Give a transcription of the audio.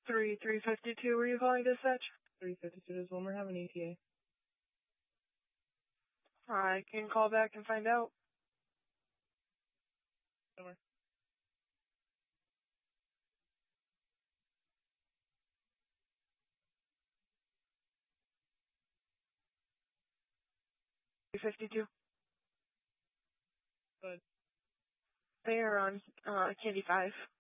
352, were you calling dispatch? 352 is when we're having ETA. I can call back and find out. Somewhere. $352. Good. They are on Candy 5.